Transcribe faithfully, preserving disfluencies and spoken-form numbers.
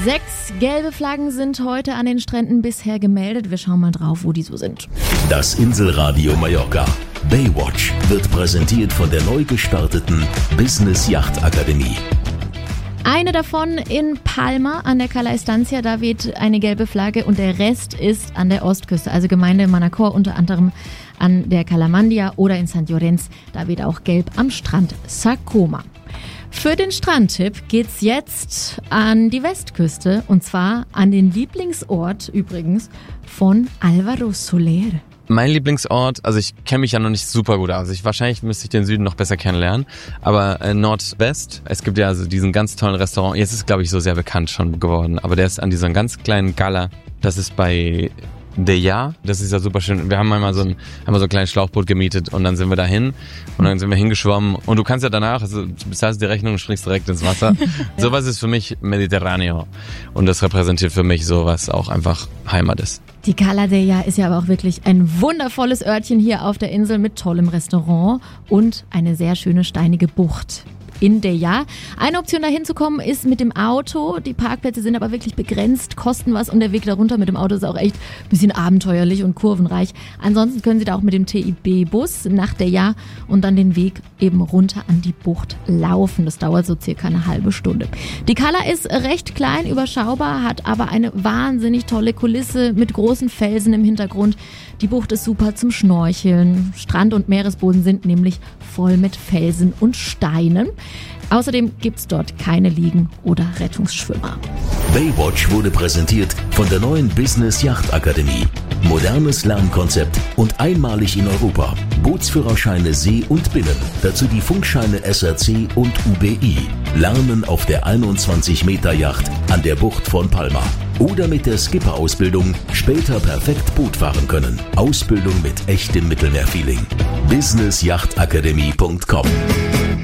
Sechs gelbe Flaggen sind heute an den Stränden bisher gemeldet. Wir schauen mal drauf, wo die so sind. Das Inselradio Mallorca. Baywatch wird präsentiert von der neu gestarteten Business Yacht Akademie. Eine davon in Palma an der Cala Estancia, da weht eine gelbe Flagge und der Rest ist an der Ostküste, also Gemeinde Manacor, unter anderem an der Cala Mandia oder in Sant Llorenç, da weht auch gelb am Strand Sa Coma. Für den Strandtipp geht's jetzt an die Westküste und zwar an den Lieblingsort übrigens von Álvaro Soler. Mein Lieblingsort, also ich kenne mich ja noch nicht super gut aus. Ich, wahrscheinlich müsste ich den Süden noch besser kennenlernen. Aber äh, Nordwest, es gibt ja also diesen ganz tollen Restaurant. Jetzt ist es, glaube ich, so sehr bekannt schon geworden. Aber der ist an dieser ganz kleinen Gala. Das ist bei Deià. Das ist ja super schön. Wir haben einmal so ein, haben wir so ein kleines Schlauchboot gemietet und dann sind wir dahin und dann sind wir hingeschwommen. Und du kannst ja danach, also du bezahlst die Rechnung und springst direkt ins Wasser. Sowas ist für mich Mediterraneo. Und das repräsentiert für mich so, was auch einfach Heimat ist. Die Cala Deià ist ja aber auch wirklich ein wundervolles Örtchen hier auf der Insel mit tollem Restaurant und eine sehr schöne steinige Bucht in Deià. Eine Option dahin zu kommen ist mit dem Auto. Die Parkplätze sind aber wirklich begrenzt, kosten was und der Weg darunter mit dem Auto ist auch echt ein bisschen abenteuerlich und kurvenreich. Ansonsten können Sie da auch mit dem T I B-Bus nach Deià und dann den Weg eben runter an die Bucht laufen. Das dauert so circa eine halbe Stunde. Die Cala ist recht klein, überschaubar, hat aber eine wahnsinnig tolle Kulisse mit großen Felsen im Hintergrund. Die Bucht ist super zum Schnorcheln. Strand und Meeresboden sind nämlich voll mit Felsen und Steinen. Außerdem gibt's dort keine Liegen oder Rettungsschwimmer. Baywatch wurde präsentiert von der neuen Business Yacht Akademie. Modernes Lernkonzept und einmalig in Europa. Bootsführerscheine See und Binnen. Dazu die Funkscheine S R C und U B I. Lernen auf der einundzwanzig Meter Yacht an der Bucht von Palma. Oder mit der Skipper-Ausbildung später perfekt Boot fahren können. Ausbildung mit echtem Mittelmeerfeeling. business yacht akademie punkt com